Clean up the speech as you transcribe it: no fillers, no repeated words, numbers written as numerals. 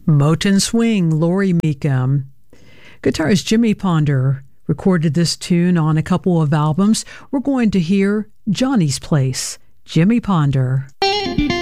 Motown Swing, Lori Meekum. Guitarist Jimmy Ponder recorded this tune on a couple of albums. We're going to hear Johnny's Place, Jimmy Ponder.